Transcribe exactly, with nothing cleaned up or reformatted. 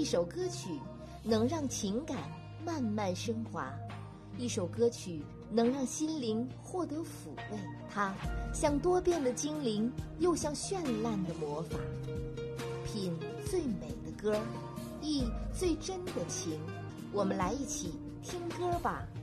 一首歌曲能让情感慢慢升华，一首歌曲能让心灵获得抚慰。它像多变的精灵，又像绚烂的魔法。品最美的歌，忆最真的情，我们来一起听歌吧。